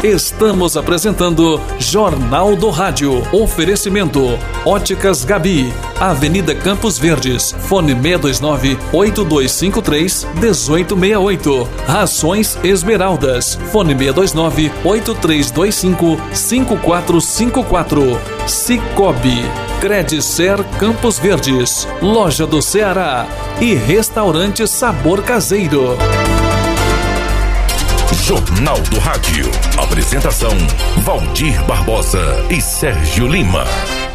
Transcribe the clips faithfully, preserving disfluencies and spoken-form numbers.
Estamos apresentando Jornal do Rádio. Oferecimento Óticas Gabi, Avenida Campos Verdes, fone seis dois nove, oito dois cinco três, um oito seis oito. Rações Esmeraldas, fone seis dois nove, oito três dois cinco, cinco quatro cinco quatro. Cicobi, Credicer Campos Verdes, Loja do Ceará e Restaurante Sabor Caseiro. Jornal do Rádio. Apresentação: Valdir Barbosa e Sérgio Lima.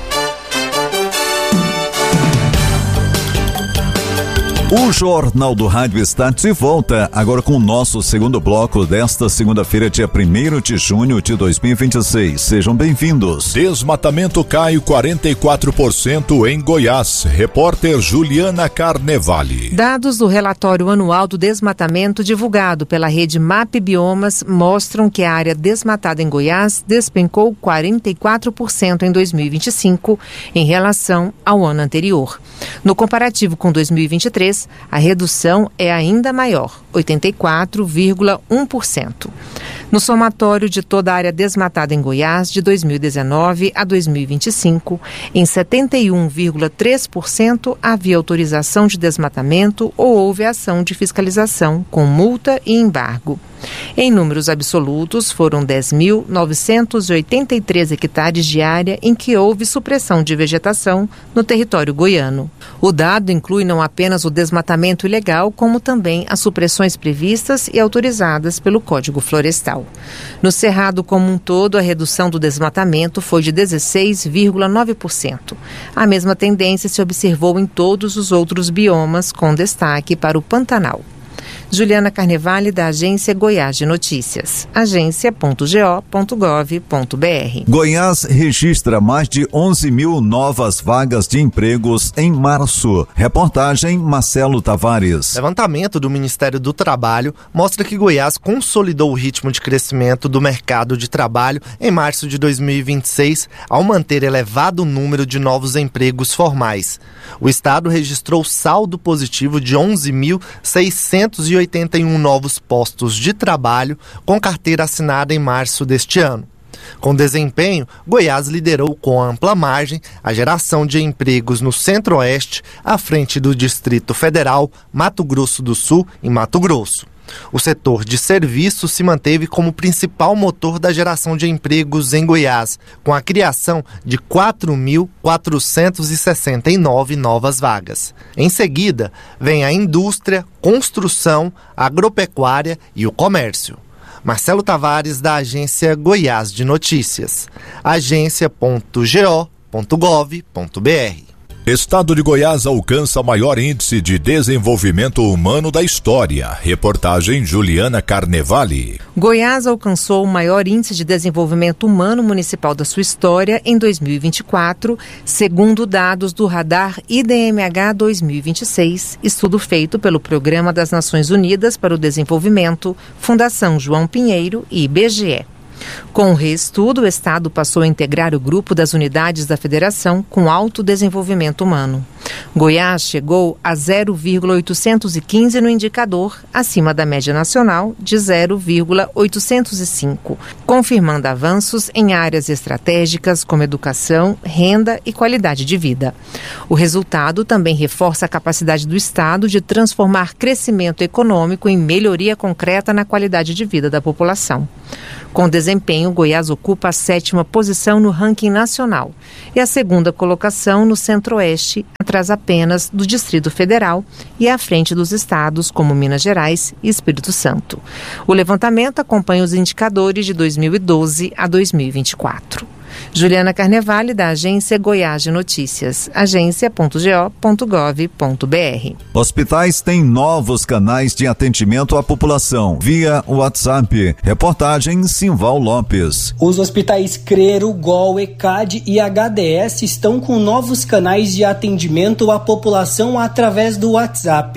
O Jornal do Rádio está de volta, agora com o nosso segundo bloco desta segunda-feira, dia primeiro de junho de dois mil e vinte e seis. Sejam bem-vindos. Desmatamento cai quarenta e quatro por cento em Goiás. Repórter Juliana Carnevale. Dados do relatório anual do desmatamento divulgado pela rede MAP Biomas mostram que a área desmatada em Goiás despencou quarenta e quatro por cento em dois mil e vinte e cinco em relação ao ano anterior. No comparativo com dois mil e vinte e três, a redução é ainda maior, oitenta e quatro vírgula um por cento. No somatório de toda a área desmatada em Goiás, de dois mil e dezenove a dois mil e vinte e cinco, em setenta e um vírgula três por cento havia autorização de desmatamento ou houve ação de fiscalização com multa e embargo. Em números absolutos, foram dez mil novecentos e oitenta e três hectares de área em que houve supressão de vegetação no território goiano. O dado inclui não apenas o desmatamento ilegal, como também as supressões previstas e autorizadas pelo Código Florestal. No Cerrado como um todo, a redução do desmatamento foi de dezesseis vírgula nove por cento. A mesma tendência se observou em todos os outros biomas, com destaque para o Pantanal. Juliana Carnevale, da Agência Goiás de Notícias, agência ponto go ponto gov ponto br. Goiás registra mais de onze mil novas vagas de empregos em março. Reportagem Marcelo Tavares. Levantamento do Ministério do Trabalho mostra que Goiás consolidou o ritmo de crescimento do mercado de trabalho em março de dois mil e vinte e seis, ao manter elevado número de novos empregos formais. O estado registrou saldo positivo de onze mil seiscentos e oitenta e um novos postos de trabalho com carteira assinada em março deste ano. Com desempenho, Goiás liderou com ampla margem a geração de empregos no Centro-Oeste, à frente do Distrito Federal, Mato Grosso do Sul e Mato Grosso. O setor de serviços se manteve como principal motor da geração de empregos em Goiás, com a criação de quatro mil quatrocentos e sessenta e nove novas vagas. Em seguida, vem a indústria, construção, agropecuária e o comércio. Marcelo Tavares, da Agência Goiás de Notícias, agência ponto go ponto gov ponto br. Estado de Goiás alcança maior índice de desenvolvimento humano da história. Reportagem Juliana Carnevale. Goiás alcançou o maior índice de desenvolvimento humano municipal da sua história em dois mil e vinte e quatro, segundo dados do Radar I D M H dois mil e vinte e seis, estudo feito pelo Programa das Nações Unidas para o Desenvolvimento, Fundação João Pinheiro e I B G E. Com o reestudo, o Estado passou a integrar o grupo das unidades da Federação com alto desenvolvimento humano. Goiás chegou a zero vírgula oitocentos e quinze no indicador, acima da média nacional de zero vírgula oitocentos e cinco, confirmando avanços em áreas estratégicas como educação, renda e qualidade de vida. O resultado também reforça a capacidade do Estado de transformar crescimento econômico em melhoria concreta na qualidade de vida da população. Com desempenho, Goiás ocupa a sétima posição no ranking nacional e a segunda colocação no Centro-Oeste, atrás apenas do Distrito Federal e à frente dos estados como Minas Gerais e Espírito Santo. O levantamento acompanha os indicadores de dois mil e doze a dois mil e vinte e quatro. Juliana Carnevale, da Agência Goiás de Notícias, agência ponto go ponto gov ponto br. Hospitais têm novos canais de atendimento à população via WhatsApp. Reportagem Simval Lopes. Os hospitais Crero, Gol, E C A D e H D S estão com novos canais de atendimento à população através do WhatsApp.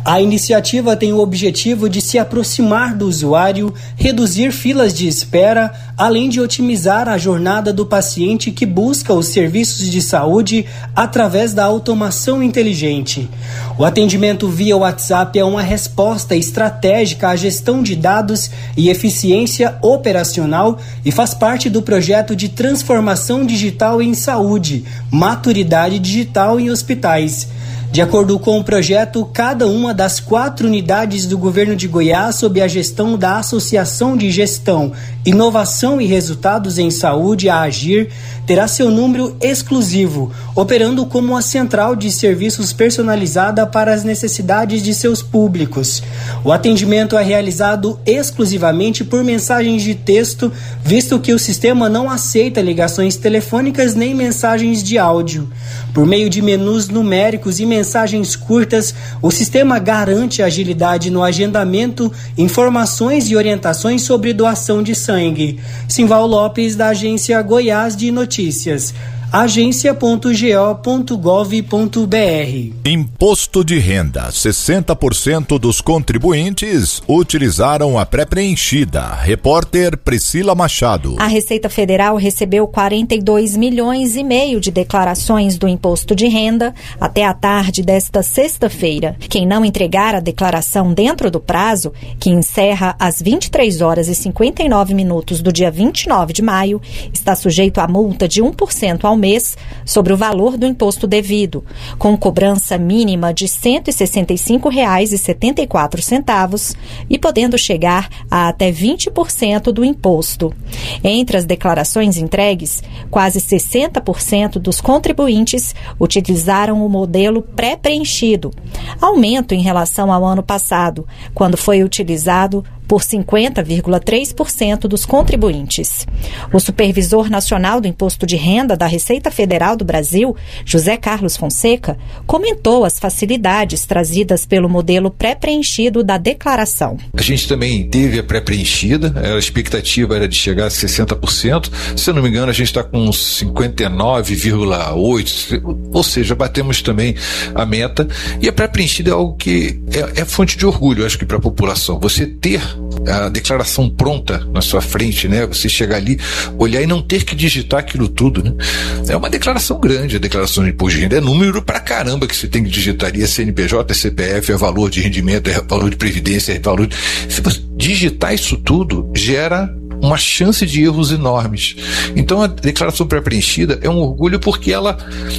A iniciativa tem o objetivo de se aproximar do usuário, reduzir filas de espera, além de otimizar a jornada do paciente que busca os serviços de saúde através da automação inteligente. O atendimento via WhatsApp é uma resposta estratégica à gestão de dados e eficiência operacional e faz parte do projeto de transformação digital em saúde, maturidade digital em hospitais. De acordo com o projeto, cada uma das quatro unidades do governo de Goiás, sob a gestão da Associação de Gestão, Inovação e Resultados em Saúde, a AGIR, terá seu número exclusivo, operando como uma central de serviços personalizada para as necessidades de seus públicos. O atendimento é realizado exclusivamente por mensagens de texto, visto que o sistema não aceita ligações telefônicas nem mensagens de áudio. Por meio de menus numéricos e mensagens curtas, o sistema garante agilidade no agendamento, informações e orientações sobre doação de sangue. Simval Lopes, da Agência Goiás de Notícias. agência ponto g o ponto gov ponto b r. Imposto de renda. sessenta por cento dos contribuintes utilizaram a pré-preenchida. Repórter Priscila Machado. A Receita Federal recebeu quarenta e dois milhões e meio de declarações do imposto de renda até a tarde desta sexta-feira. Quem não entregar a declaração dentro do prazo, que encerra às vinte e três horas e cinquenta e nove minutos do dia vinte e nove de maio, está sujeito a multa de um por cento ao mês sobre o valor do imposto devido, com cobrança mínima de cento e sessenta e cinco reais e setenta e quatro centavos e podendo chegar a até vinte por cento do imposto. Entre as declarações entregues, quase sessenta por cento dos contribuintes utilizaram o modelo pré-preenchido, aumento em relação ao ano passado, quando foi utilizado por cinquenta vírgula três por cento dos contribuintes. O Supervisor Nacional do Imposto de Renda da Receita Federal do Brasil, José Carlos Fonseca, comentou as facilidades trazidas pelo modelo pré-preenchido da declaração. A gente também teve a pré-preenchida, a expectativa era de chegar a sessenta por cento, se eu não me engano a gente está com cinquenta e nove vírgula oito por cento, ou seja, batemos também a meta, e a pré-preenchida é algo que é, é fonte de orgulho, acho que para a população. Você ter a declaração pronta na sua frente, né? Você chegar ali, olhar e não ter que digitar aquilo tudo, né? É uma declaração grande, a declaração de imposto de renda. É número pra caramba que você tem que digitar. E é C N P J, é C P F, é valor de rendimento, é valor de previdência, é valor de... Se você digitar isso tudo, gera uma chance de erros enormes. Então a declaração pré-preenchida é um orgulho porque ela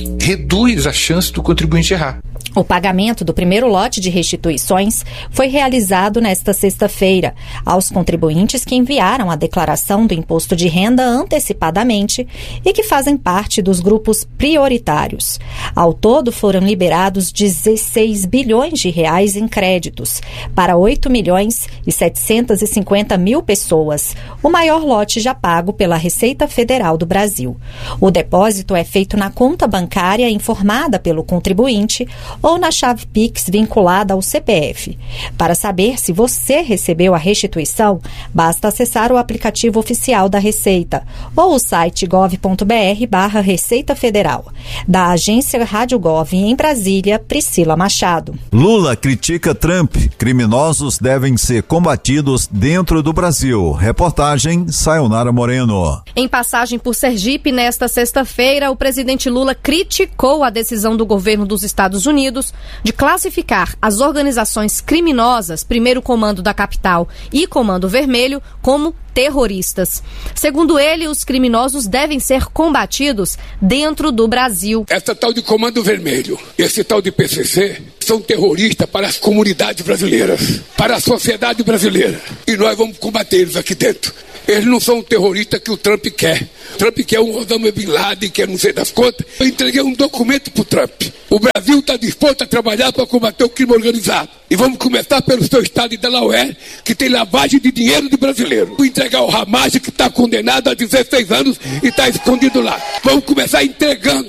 reduz a chance do contribuinte errar. O pagamento do primeiro lote de restituições foi realizado nesta sexta-feira aos contribuintes que enviaram a declaração do imposto de renda antecipadamente e que fazem parte dos grupos prioritários. Ao todo, foram liberados dezesseis bilhões de reais em créditos para oito milhões e setecentos e cinquenta mil pessoas, o maior lote já pago pela Receita Federal do Brasil. O depósito é feito na conta bancária informada pelo contribuinte ou na chave Pix vinculada ao C P F. Para saber se você recebeu a restituição, basta acessar o aplicativo oficial da Receita ou o site gov ponto br barra Receita Federal. Da agência Rádio Gov em Brasília, Priscila Machado. Lula critica Trump. Criminosos devem ser combatidos dentro do Brasil. Reportagem Sayonara Moreno. Em passagem por Sergipe, nesta sexta-feira, o presidente Lula criticou a decisão do governo dos Estados Unidos de classificar as organizações criminosas, Primeiro Comando da Capital e Comando Vermelho, como terroristas. Segundo ele, os criminosos devem ser combatidos dentro do Brasil. Essa tal de Comando Vermelho, esse tal de P C C, são terroristas para as comunidades brasileiras, para a sociedade brasileira. E nós vamos combater eles aqui dentro. Eles não são terroristas que o Trump quer. O Trump quer um Osama Bin Laden, que é não sei das contas. Eu entreguei um documento para o Trump. O Brasil está disposto a trabalhar para combater o crime organizado. E vamos começar pelo seu estado de Delaware, que tem lavagem de dinheiro de brasileiro. Vou entregar o Ramage, que está condenado a dezesseis anos e está escondido lá. Vamos começar entregando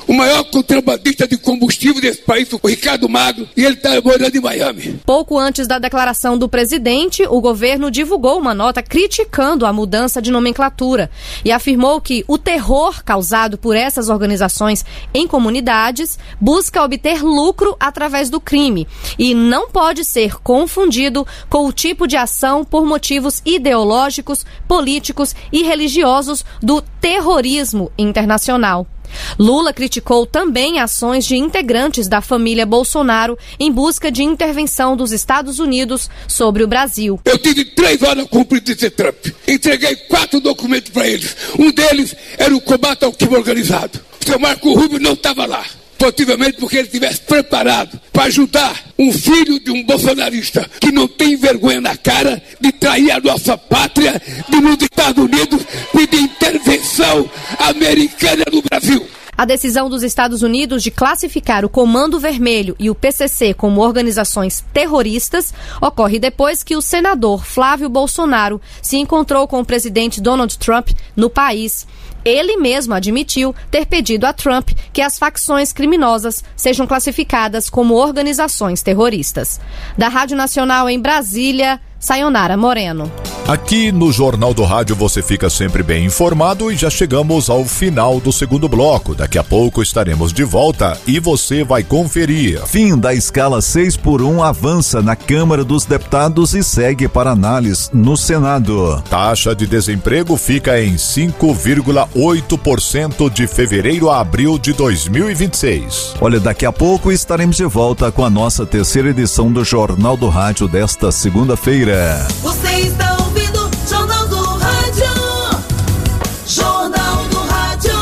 O maior contrabandista de combustível desse país, o Ricardo Magro, e ele está morando em Miami. Pouco antes da declaração do presidente, o governo divulgou uma nota criticando a mudança de nomenclatura e afirmou que o terror causado por essas organizações em comunidades busca obter lucro através do crime e não pode ser confundido com o tipo de ação por motivos ideológicos, políticos e religiosos do terrorismo internacional. Lula criticou também ações de integrantes da família Bolsonaro em busca de intervenção dos Estados Unidos sobre o Brasil. Eu tive três horas com o presidente Trump. Entreguei quatro documentos para eles. Um deles era o combate ao crime organizado. O seu Marco Rubio não estava lá. Possivelmente porque ele estivesse preparado para ajudar um filho de um bolsonarista que não tem vergonha na cara de trair a nossa pátria, de nos Estados Unidos pedir intervenção americana no Brasil. A decisão dos Estados Unidos de classificar o Comando Vermelho e o P C C como organizações terroristas ocorre depois que o senador Flávio Bolsonaro se encontrou com o presidente Donald Trump no país. Ele mesmo admitiu ter pedido a Trump que as facções criminosas sejam classificadas como organizações terroristas. Da Rádio Nacional em Brasília, Sayonara Moreno. Aqui no Jornal do Rádio você fica sempre bem informado e já chegamos ao final do segundo bloco. Daqui a pouco estaremos de volta e você vai conferir. Fim da escala seis por um avança na Câmara dos Deputados e segue para análise no Senado. Taxa de desemprego fica em cinco vírgula oito por cento de fevereiro a abril de dois mil e vinte e seis. Olha, daqui a pouco estaremos de volta com a nossa terceira edição do Jornal do Rádio desta segunda-feira. Você está ouvindo Jornal do Rádio. Jornal do Rádio.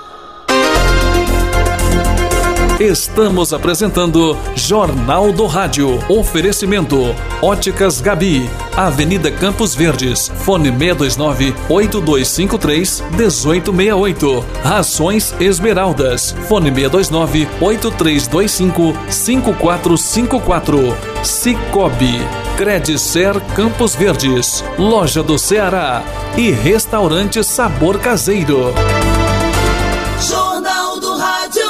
Estamos apresentando Jornal do Rádio. Oferecimento Óticas Gabi, Avenida Campos Verdes, fone seis dois nove, oito dois cinco três, um oito seis oito. Rações Esmeraldas, fone seis dois nove, oito três dois cinco, cinco quatro cinco quatro. Cicobi, Credicer Campos Verdes, Loja do Ceará e Restaurante Sabor Caseiro. Jornal do Rádio.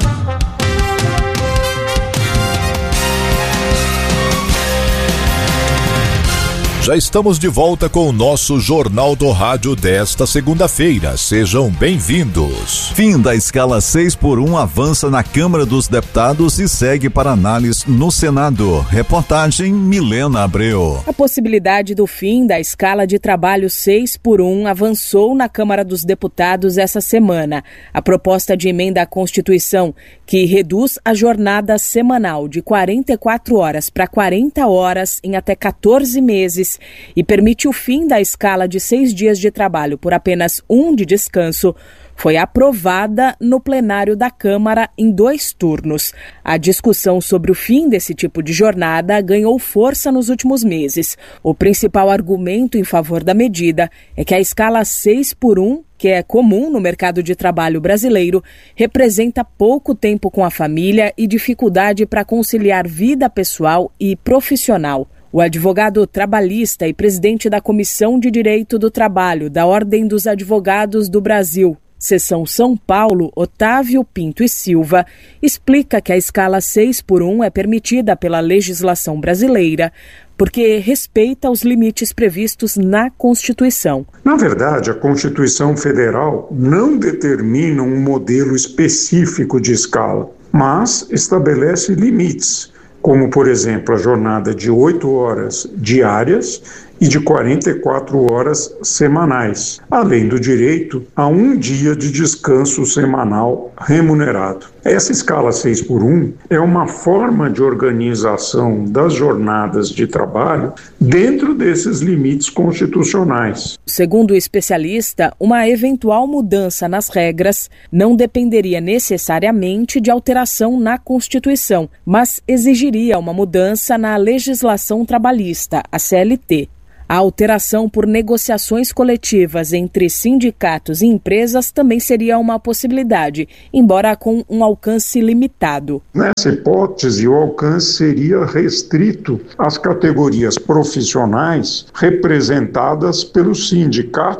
Já estamos de volta com o nosso Jornal do Rádio desta segunda-feira. Sejam bem-vindos. Fim da escala seis por um avança na Câmara dos Deputados e segue para análise no Senado. Reportagem Milena Abreu. A possibilidade do fim da escala de trabalho seis por um avançou na Câmara dos Deputados essa semana. A proposta de emenda à Constituição, que reduz a jornada semanal de quarenta e quatro horas para quarenta horas em até quatorze meses, e permite o fim da escala de seis dias de trabalho por apenas um de descanso, foi aprovada no plenário da Câmara em dois turnos. A discussão sobre o fim desse tipo de jornada ganhou força nos últimos meses. O principal argumento em favor da medida é que a escala seis por um, que é comum no mercado de trabalho brasileiro, representa pouco tempo com a família e dificuldade para conciliar vida pessoal e profissional. O advogado trabalhista e presidente da Comissão de Direito do Trabalho da Ordem dos Advogados do Brasil, Seção São Paulo, Otávio Pinto e Silva, explica que a escala seis por um é permitida pela legislação brasileira porque respeita os limites previstos na Constituição. Na verdade, a Constituição Federal não determina um modelo específico de escala, mas estabelece limites, como, por exemplo, a jornada de oito horas diárias e de quarenta e quatro horas semanais, além do direito a um dia de descanso semanal remunerado. Essa escala seis por um é uma forma de organização das jornadas de trabalho dentro desses limites constitucionais. Segundo o especialista, uma eventual mudança nas regras não dependeria necessariamente de alteração na Constituição, mas exigiria uma mudança na legislação trabalhista, a C L T. A alteração por negociações coletivas entre sindicatos e empresas também seria uma possibilidade, embora com um alcance limitado. Nessa hipótese, o alcance seria restrito às categorias profissionais representadas pelos sindicatos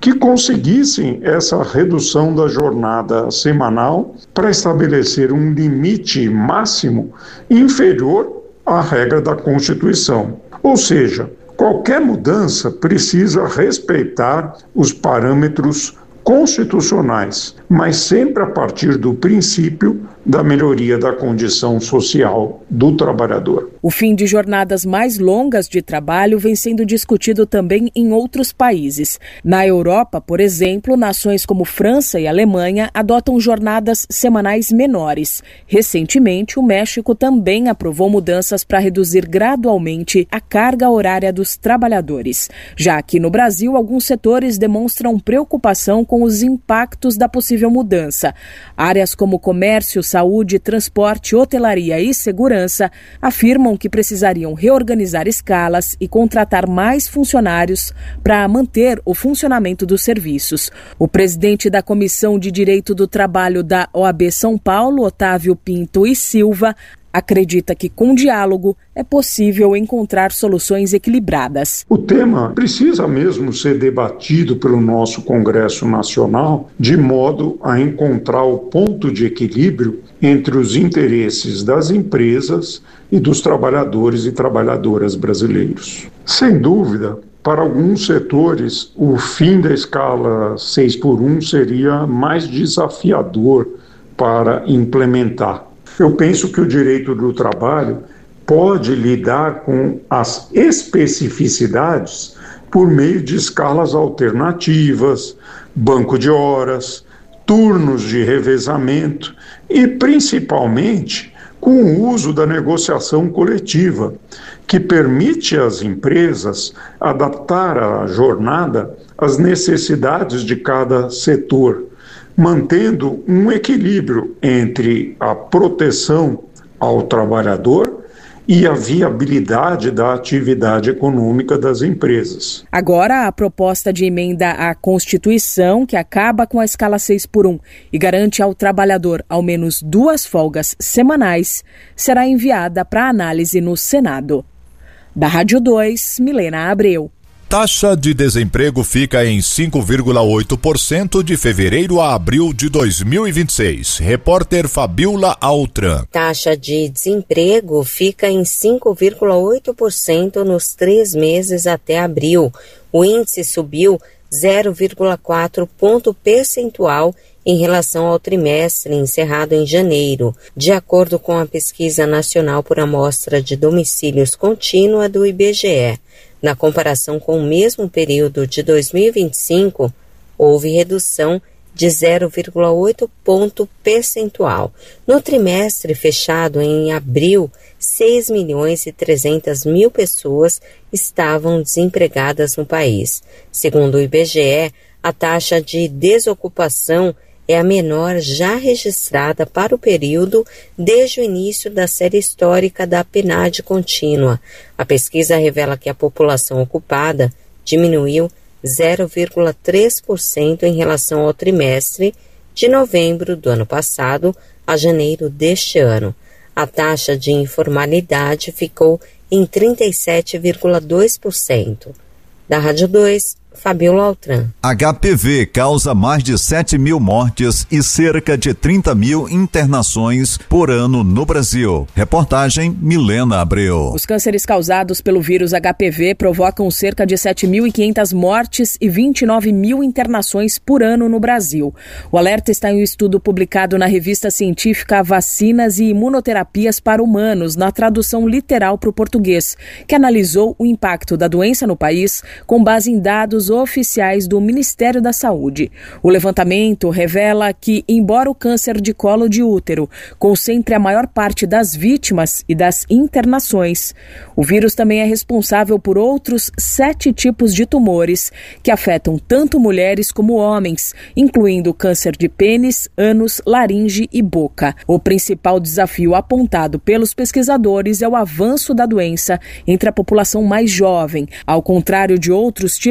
que conseguissem essa redução da jornada semanal para estabelecer um limite máximo inferior à regra da Constituição. Ou seja, qualquer mudança precisa respeitar os parâmetros constitucionais, mas sempre a partir do princípio da melhoria da condição social do trabalhador. O fim de jornadas mais longas de trabalho vem sendo discutido também em outros países. Na Europa, por exemplo, nações como França e Alemanha adotam jornadas semanais menores. Recentemente, o México também aprovou mudanças para reduzir gradualmente a carga horária dos trabalhadores. Já aqui no Brasil, alguns setores demonstram preocupação com os impactos da possível mudança. Áreas como comércio, saúde, transporte, hotelaria e segurança afirmam que precisariam reorganizar escalas e contratar mais funcionários para manter o funcionamento dos serviços. O presidente da Comissão de Direito do Trabalho da O A B São Paulo, Otávio Pinto e Silva, acredita que com diálogo é possível encontrar soluções equilibradas. O tema precisa mesmo ser debatido pelo nosso Congresso Nacional de modo a encontrar o ponto de equilíbrio entre os interesses das empresas e dos trabalhadores e trabalhadoras brasileiros. Sem dúvida, para alguns setores, o fim da escala seis por um seria mais desafiador para implementar. Eu penso que o direito do trabalho pode lidar com as especificidades por meio de escalas alternativas, banco de horas, turnos de revezamento e, principalmente, com o uso da negociação coletiva, que permite às empresas adaptar a jornada às necessidades de cada setor, mantendo um equilíbrio entre a proteção ao trabalhador e a viabilidade da atividade econômica das empresas. Agora, a proposta de emenda à Constituição, que acaba com a escala seis por um e garante ao trabalhador ao menos duas folgas semanais, será enviada para análise no Senado. Da Rádio dois, Milena Abreu. Taxa de desemprego fica em cinco vírgula oito por cento de fevereiro a abril de dois mil e vinte e seis. Repórter Fabiola Altran. Taxa de desemprego fica em cinco vírgula oito por cento nos três meses até abril. O índice subiu zero vírgula quatro ponto percentual em relação ao trimestre encerrado em janeiro, de acordo com a Pesquisa Nacional por Amostra de Domicílios Contínua do I B G E. Na comparação com o mesmo período de dois mil e vinte e cinco, houve redução de zero vírgula oito ponto percentual. No trimestre fechado em abril, seis milhões e trezentas mil pessoas estavam desempregadas no país. Segundo o I B G E, a taxa de desocupação é a menor já registrada para o período desde o início da série histórica da PNAD contínua. A pesquisa revela que a população ocupada diminuiu zero vírgula três por cento em relação ao trimestre de novembro do ano passado a janeiro deste ano. A taxa de informalidade ficou em trinta e sete vírgula dois por cento. Da Rádio dois, Fabiola Altran. H P V causa mais de sete mil mortes e cerca de trinta mil internações por ano no Brasil. Reportagem Milena Abreu. Os cânceres causados pelo vírus H P V provocam cerca de sete mil e quinhentas mortes e vinte e nove mil internações por ano no Brasil. O alerta está em um estudo publicado na revista científica Vacinas e Imunoterapias para Humanos, na tradução literal para o português, que analisou o impacto da doença no país com base em dados oficiais do Ministério da Saúde. O levantamento revela que, embora o câncer de colo de útero concentre a maior parte das vítimas e das internações, o vírus também é responsável por outros sete tipos de tumores que afetam tanto mulheres como homens, incluindo câncer de pênis, ânus, laringe e boca. O principal desafio apontado pelos pesquisadores é o avanço da doença entre a população mais jovem. Ao contrário de outros tipos de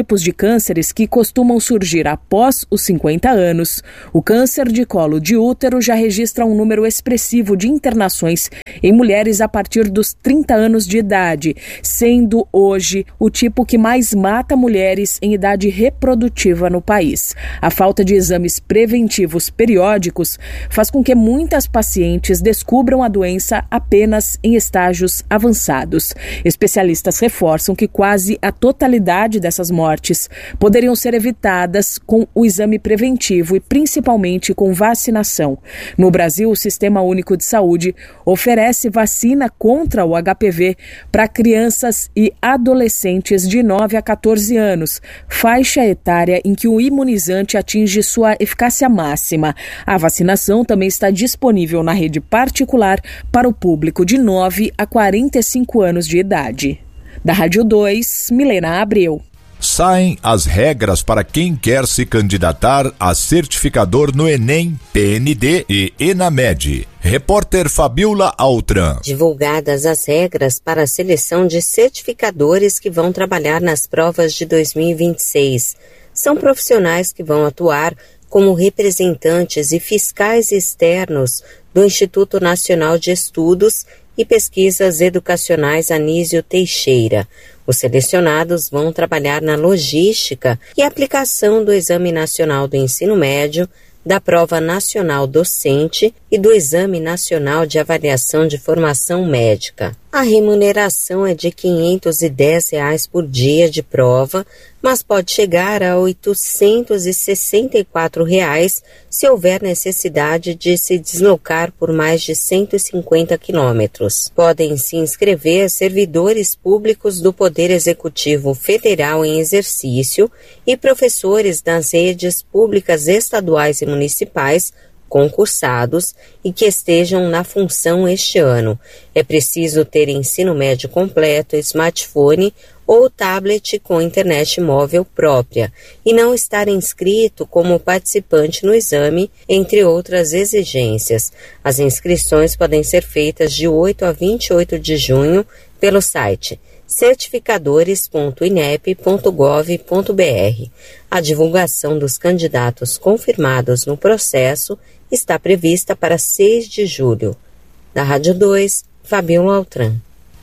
cânceres que costumam surgir após os cinquenta anos, o câncer de colo de útero já registra um número expressivo de internações em mulheres a partir dos trinta anos de idade, sendo hoje o tipo que mais mata mulheres em idade reprodutiva no país. A falta de exames preventivos periódicos faz com que muitas pacientes descubram a doença apenas em estágios avançados. Especialistas reforçam que quase a totalidade dessas mortes poderiam ser evitadas com o exame preventivo e principalmente com vacinação. No Brasil, o Sistema Único de Saúde oferece vacina contra o H P V para crianças e adolescentes de nove a quatorze anos, faixa etária em que o imunizante atinge sua eficácia máxima. A vacinação também está disponível na rede particular para o público de nove a quarenta e cinco anos de idade. Da Rádio dois, Milena Abreu. Saem as regras para quem quer se candidatar a certificador no Enem, P N D e ENAMED. Repórter Fabiola Altran. Divulgadas as regras para a seleção de certificadores que vão trabalhar nas provas de dois mil e vinte e seis. São profissionais que vão atuar como representantes e fiscais externos do Instituto Nacional de Estudos e Pesquisas Educacionais Anísio Teixeira. Os selecionados vão trabalhar na logística e aplicação do Exame Nacional do Ensino Médio, da Prova Nacional Docente e do Exame Nacional de Avaliação de Formação Médica. A remuneração é de quinhentos e dez reais por dia de prova, mas pode chegar a oitocentos e sessenta e quatro reais se houver necessidade de se deslocar por mais de cento e cinquenta quilômetros. Podem se inscrever servidores públicos do Poder Executivo Federal em exercício e professores das redes públicas estaduais e municipais concursados e que estejam na função este ano. É preciso ter ensino médio completo, smartphone ou tablet com internet móvel própria e não estar inscrito como participante no exame, entre outras exigências. As inscrições podem ser feitas de oito a vinte e oito de junho pelo site certificadores ponto inep ponto gov ponto br. A divulgação dos candidatos confirmados no processo está prevista para seis de julho. Da Rádio dois, Fabiola Altran.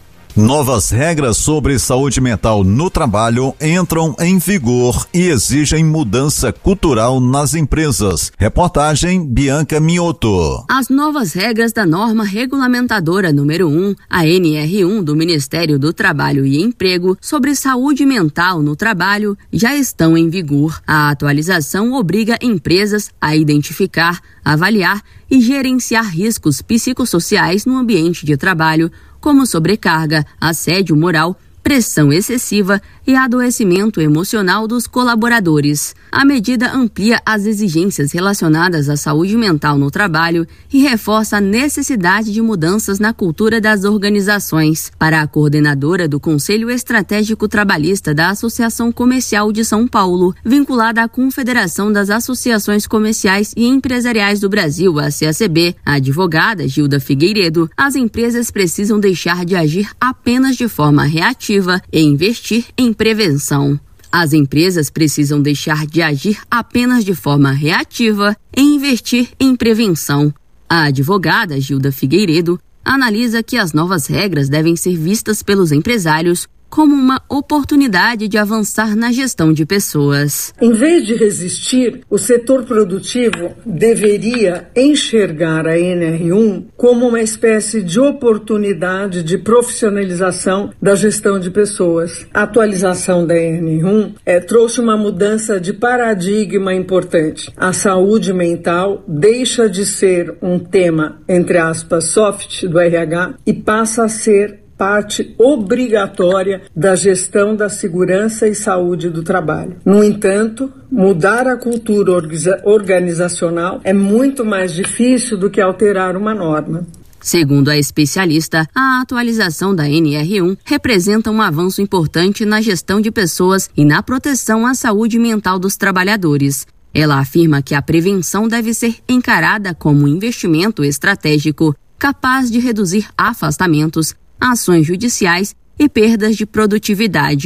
Novas regras sobre saúde mental no trabalho entram em vigor e exigem mudança cultural nas empresas. Reportagem Bianca Mioto. As novas regras da norma regulamentadora número um, a N R um do Ministério do Trabalho e Emprego, sobre saúde mental no trabalho, já estão em vigor. A atualização obriga empresas a identificar, avaliar e gerenciar riscos psicossociais no ambiente de trabalho, como sobrecarga, assédio moral, pressão excessiva e adoecimento emocional dos colaboradores. A medida amplia as exigências relacionadas à saúde mental no trabalho e reforça a necessidade de mudanças na cultura das organizações. Para a coordenadora do Conselho Estratégico Trabalhista da Associação Comercial de São Paulo, vinculada à Confederação das Associações Comerciais e Empresariais do Brasil, a C A C B, a advogada Gilda Figueiredo, as empresas precisam deixar de agir apenas de forma reativa e investir em prevenção. As empresas precisam deixar de agir apenas de forma reativa e investir em prevenção. A advogada Gilda Figueiredo analisa que as novas regras devem ser vistas pelos empresários como uma oportunidade de avançar na gestão de pessoas. Em vez de resistir, o setor produtivo deveria enxergar a N R um como uma espécie de oportunidade de profissionalização da gestão de pessoas. A atualização da N R um é, trouxe uma mudança de paradigma importante. A saúde mental deixa de ser um tema, entre aspas, soft do R H e passa a ser parte obrigatória da gestão da segurança e saúde do trabalho. No entanto, mudar a cultura organizacional é muito mais difícil do que alterar uma norma. Segundo a especialista, a atualização da N R um representa um avanço importante na gestão de pessoas e na proteção à saúde mental dos trabalhadores. Ela afirma que a prevenção deve ser encarada como um investimento estratégico capaz de reduzir afastamentos, ações judiciais e perdas de produtividade.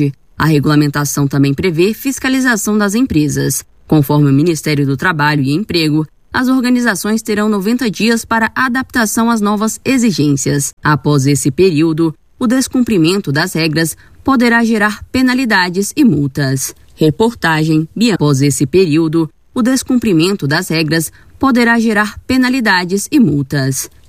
A regulamentação também prevê fiscalização das empresas. Conforme o Ministério do Trabalho e Emprego, as organizações terão noventa dias para adaptação às novas exigências. Após esse período, o descumprimento das regras poderá gerar penalidades e multas. Reportagem Bia. Após esse período, o descumprimento das regras poderá gerar penalidades e multas.